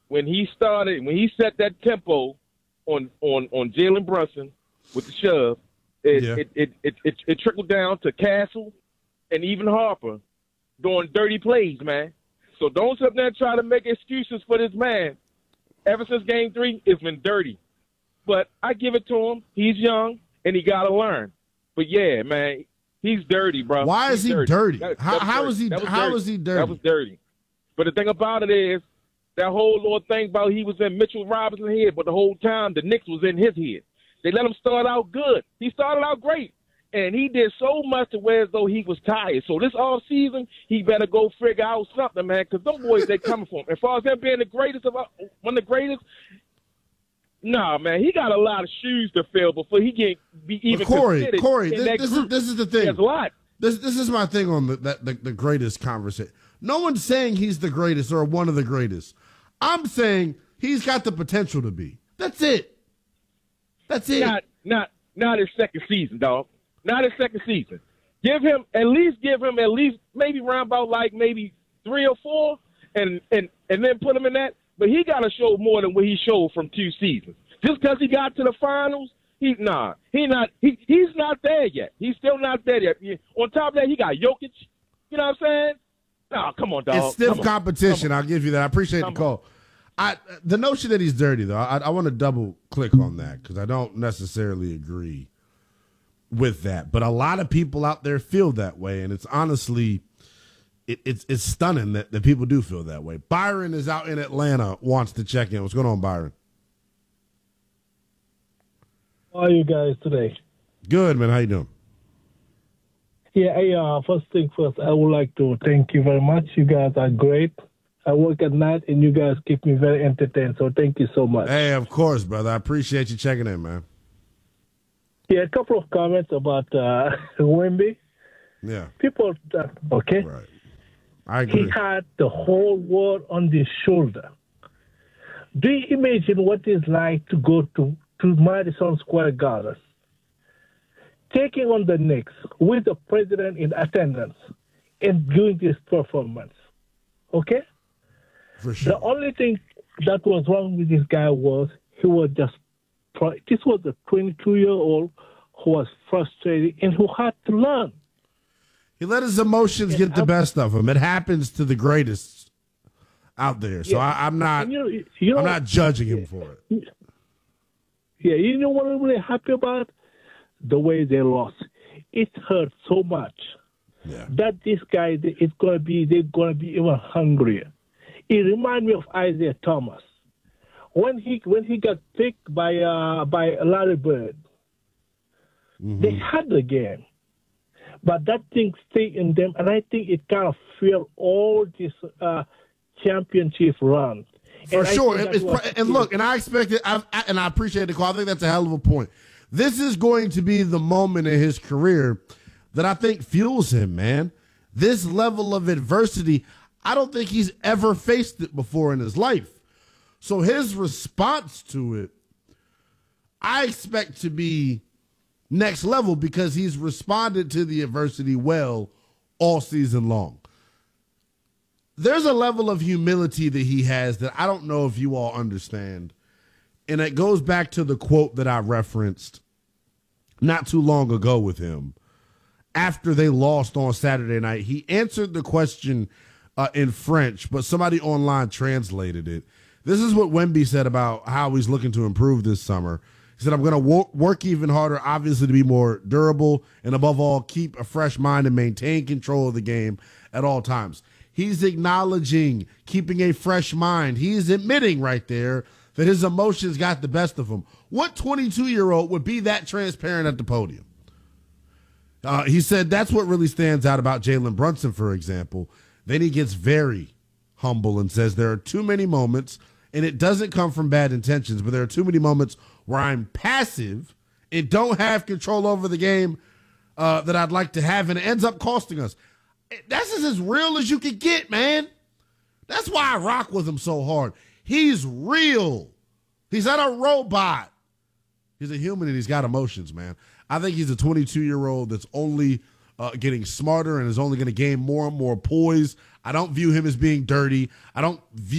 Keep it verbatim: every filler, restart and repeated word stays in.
when he started, when he set that tempo on on, on Jalen Brunson with the shove, it, yeah. it, it, it, it, it trickled down to Castle and even Harper doing dirty plays, man. So don't sit there and try to make excuses for this man. Ever since game three, it's been dirty. But I give it to him. He's young, and he got to learn. But, yeah, man, he's dirty, bro. Why he's is he dirty? dirty? That, how that how dirty. is he That was how dirty. is he dirty? That was dirty. But the thing about it is, that whole little thing about he was in Mitchell Robinson's head, but the whole time the Knicks was in his head. They let him start out good. He started out great. And he did so much to where as though he was tired. So this off season, he better go figure out something, man, because them boys, they coming for him. As far as him being the greatest of all- one of the greatest, nah, man, he got a lot of shoes to fill before he can be even But Corey, considered. Corey, in this, that this is group. this is the thing. There's a lot. This this is my thing on the that the, the greatest conversation. No one's saying he's the greatest or one of the greatest. I'm saying he's got the potential to be. That's it. That's it. Not, not, not his second season, dog. Not his second season. Give him at least give him at least maybe round about like maybe three or four, and and and then put him in that. But he got to show more than what he showed from two seasons. Just because he got to the finals, he nah, he not he he's not there yet. He's still not there yet. On top of that, he got Jokic. You know what I'm saying? Nah, come on, dog. It's stiff Come competition. on. I'll give you that. I appreciate Come the call. I the notion that he's dirty though. I, I want to double click on that because I don't necessarily agree with that. But a lot of people out there feel that way, and it's honestly, it, it's it's stunning that, that people do feel that way. Byron is out in Atlanta, wants to check in. What's going on, Byron? How are you guys today? Good, man. How you doing? Yeah, hey, uh, first thing first, I would like to thank you very much. You guys are great. I work at night, and you guys keep me very entertained, so thank you so much. Hey, of course, brother. I appreciate you checking in, man. Yeah, a couple of comments about uh, Wemby. Yeah. People, uh, okay? Right. I agree. He had the whole world on his shoulder. Do you imagine what it's like to go to, to Madison Square Garden, taking on the Knicks with the president in attendance and doing this performance? Okay? For sure. The only thing that was wrong with this guy was he was just, this was a twenty-two-year-old who was frustrated and who had to learn. He let his emotions get the best of him. It happens to the greatest out there. So Yeah. I, I'm not And you know, you know, I'm not judging him for it. Yeah, you know what I'm really happy about? The way they lost. It hurt so much Yeah. that this guy is going to be, they're going to be even hungrier. It reminds me of Isaiah Thomas. When he when he got picked by uh, by Larry Bird, Mm-hmm. they had the game. But that thing stayed in them, and I think it kind of fueled all this uh, championship run. For And I sure. think And, that it's, was- and look, and I expect it, I, I, and I appreciate the call. I think that's a hell of a point. This is going to be the moment in his career that I think fuels him, man. This level of adversity, I don't think he's ever faced it before in his life. So his response to it, I expect to be next level because he's responded to the adversity well all season long. There's a level of humility that he has that I don't know if you all understand. And it goes back to the quote that I referenced not too long ago with him. After they lost on Saturday night, he answered the question uh, in French, but somebody online translated it. This is what Wemby said about how he's looking to improve this summer. He said, I'm going to wo- work even harder, obviously, to be more durable and, above all, keep a fresh mind and maintain control of the game at all times. He's acknowledging keeping a fresh mind. He's admitting right there that his emotions got the best of him. What twenty-two-year-old would be that transparent at the podium? Uh, he said that's what really stands out about Jalen Brunson, for example. Then he gets very humble and says there are too many moments, and it doesn't come from bad intentions, but there are too many moments where I'm passive and don't have control over the game uh, that I'd like to have, and it ends up costing us. That's just as real as you can get, man. That's why I rock with him so hard. He's real. He's not a robot. He's a human, and he's got emotions, man. I think he's a twenty-two-year-old that's only uh, getting smarter and is only going to gain more and more poise. I don't view him as being dirty. I don't view